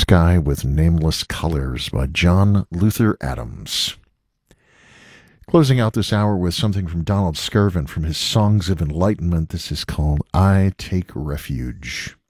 Sky with Nameless Colors by John Luther Adams. Closing out this hour with something from Donald Skirvin from his Songs of Enlightenment. This is called I Take Refuge.